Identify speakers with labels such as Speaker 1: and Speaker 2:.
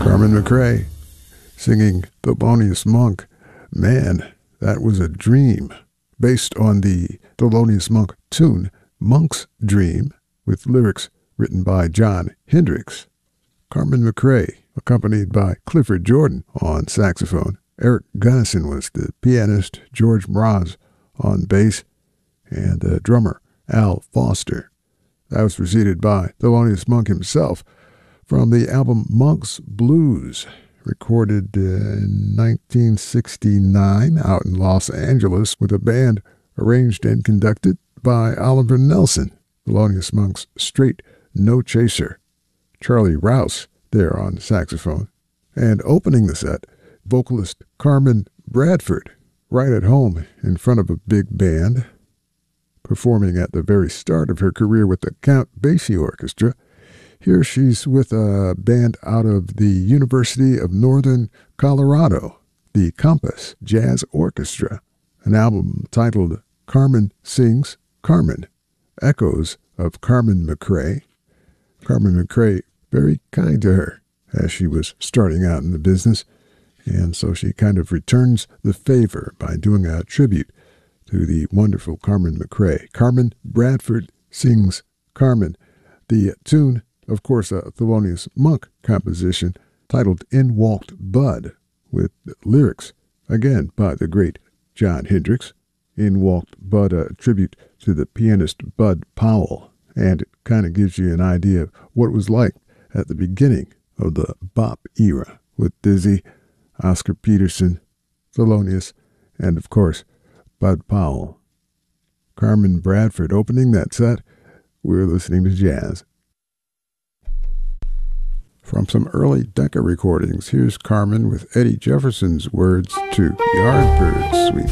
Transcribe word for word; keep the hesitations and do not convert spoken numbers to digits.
Speaker 1: Carmen McRae singing Thelonious Monk. Man, that was a dream. Based on the Thelonious Monk tune, Monk's Dream, with lyrics written by Jon Hendricks. Carmen McRae, accompanied by Clifford Jordan on saxophone. Eric Gunnison was the pianist, George Mraz on bass, and uh, drummer Al Foster. That was preceded by Thelonious Monk himself from the album Monk's Blues, recorded uh, in nineteen sixty-nine out in Los Angeles with a band arranged and conducted by Oliver Nelson. Thelonious Monk's Straight No Chaser. Charlie Rouse there on saxophone. And opening the set, vocalist Carmen Bradford, right at home in front of a big band, performing at the very start of her career with the Count Basie Orchestra. Here she's with a band out of the University of Northern Colorado, the Compass Jazz Orchestra, an album titled Carmen Sings Carmen, echoes of Carmen McRae. Carmen McRae, very kind to her as she was starting out in the business, and so she kind of returns the favor by doing a tribute to the wonderful Carmen McRae. Carmen Bradford sings Carmen. The tune, of course, a Thelonious Monk composition titled In Walked Bud, with lyrics, again, by the great Jon Hendricks. In Walked Bud, a tribute to the pianist Bud Powell, and it kind of gives you an idea of what it was like at the beginning of the bop era with Dizzy, Oscar Peterson, Thelonious, and, of course, Bud Powell. Carmen Bradford opening that set. We're listening to jazz. From some early Decca recordings, here's Carmen with Eddie Jefferson's words to Yardbird Suite.